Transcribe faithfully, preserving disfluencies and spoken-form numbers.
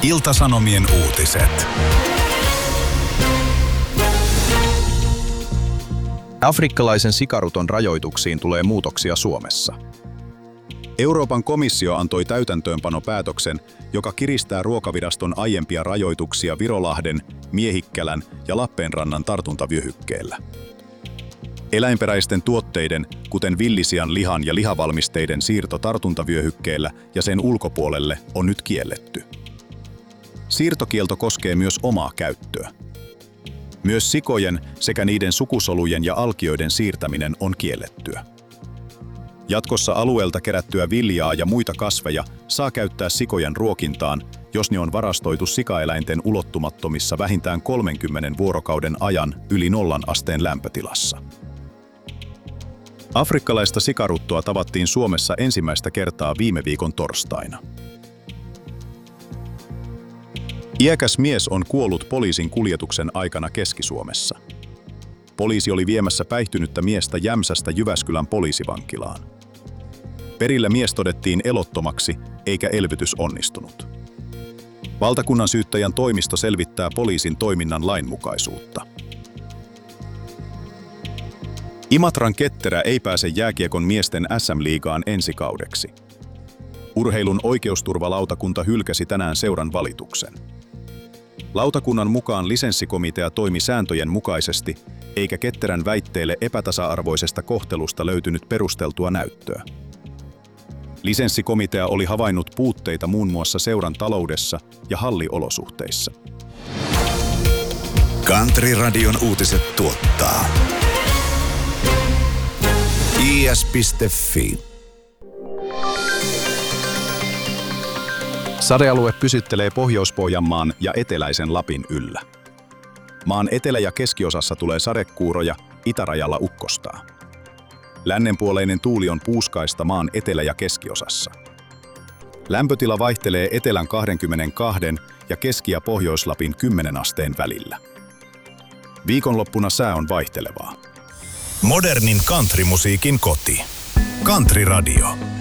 Ilta-Sanomien uutiset. Afrikkalaisen sikaruton rajoituksiin tulee muutoksia Suomessa. Euroopan komissio antoi täytäntöönpanopäätöksen, joka kiristää Ruokaviraston aiempia rajoituksia Virolahden, Miehikkälän ja Lappeenrannan tartuntavyöhykkeellä. Eläinperäisten tuotteiden, kuten villisian lihan ja lihavalmisteiden siirto tartuntavyöhykkeellä ja sen ulkopuolelle on nyt kielletty. Siirtokielto koskee myös omaa käyttöä. Myös sikojen sekä niiden sukusolujen ja alkioiden siirtäminen on kiellettyä. Jatkossa alueelta kerättyä viljaa ja muita kasveja saa käyttää sikojen ruokintaan, jos ne on varastoitu sikaeläinten ulottumattomissa vähintään kolmenkymmenen vuorokauden ajan yli nollan asteen lämpötilassa. Afrikkalaista sikaruttoa tavattiin Suomessa ensimmäistä kertaa viime viikon torstaina. Iäkäs mies on kuollut poliisin kuljetuksen aikana Keski-Suomessa. Poliisi oli viemässä päihtynyttä miestä Jämsästä Jyväskylän poliisivankilaan. Perillä mies todettiin elottomaksi, eikä elvytys onnistunut. Valtakunnan syyttäjän toimisto selvittää poliisin toiminnan lainmukaisuutta. Imatran Ketterä ei pääse jääkiekon miesten äs äm-liigaan ensi kaudeksi. Urheilun oikeusturvalautakunta hylkäsi tänään seuran valituksen. Lautakunnan mukaan lisenssikomitea toimi sääntöjen mukaisesti, eikä Ketterän väitteille epätasa-arvoisesta kohtelusta löytynyt perusteltua näyttöä. Lisenssikomitea oli havainnut puutteita muun muassa seuran taloudessa ja halliolosuhteissa. Country-radion uutiset tuottaa i s piste f i. Sadealue pysyttelee Pohjois-Pohjanmaan ja eteläisen Lapin yllä. Maan etelä- ja keskiosassa tulee sadekuuroja, itärajalla ukkostaa. Lännenpuoleinen tuuli on puuskaista maan etelä- ja keskiosassa. Lämpötila vaihtelee etelän kaksikymmentäkaksi ja Keski- ja Pohjois-Lapin kymmenen asteen välillä. Viikonloppuna sää on vaihtelevaa. Modernin countrymusiikin koti. Country Radio.